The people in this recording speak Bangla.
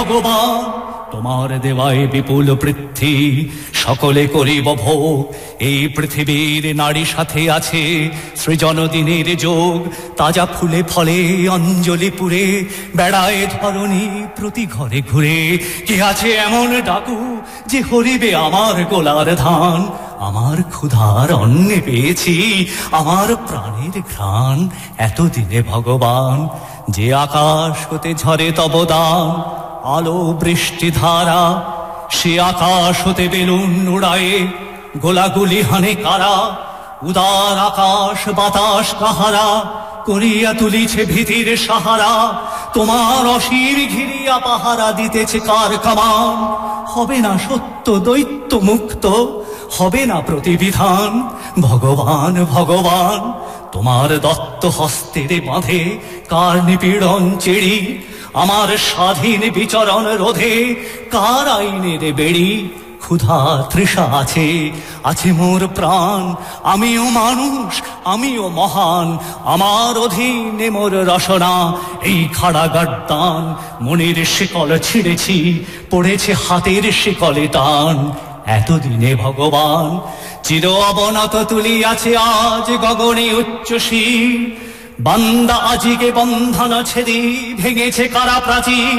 ভগবান তোমার দেওয়ায় বিপুল বৃদ্ধি সকলে করিব ভোগ এই পৃথিবীর নারী সাথে আছে সৃজন দিনের যোগ তাজা ফুলে ফলে অঞ্জলি পুরে বেড়ায় ধরণী প্রতি ঘরে ঘুরে কি আছে এমন ডাকু যে হরিবে আমার গোলার ধান আমার ক্ষুধার অন্নে পেয়েছি আমার প্রাণের ঘ্রাণ এতদিনে ভগবান যে আকাশ হতে ঝরে তব দান আলো বৃষ্টি ধারা সে আকাশ হতে বেলুন উড়ায়ে গোলাগুলি হানে কারা উদার আকাশ বাতাস কাহারা করিয়া তুলিছে ভীতির সাহারা তোমার অশির ঘিরিয়া পাহারা দিতেছে কার কামান হবে না সত্য দৈত্য মুক্ত হবে না প্রতিবিধান ভগবান ভগবান তোমার দত্ত হস্তের বাঁধে কার নিপীড়ন চেড়ি আমার স্বাধীন বিচরণ রোধে কার আইনের বেড়ি ক্ষুধা তৃষা আছে আছে মোর প্রাণ আমিও মানুষ আমিও মহান আমার অধীনে মোর রসনা এই খাড়া গাড্ডান মনের শিকল ছিঁড়েছি পড়েছে হাতের শিকলে টান এতদিনে ভগবান চির অবনত তুলিয়াছে আজ গগনে উচ্চ শির বান্দা আজিকে বন্ধন ছেদি ভেঙেছে কারা প্রাচীর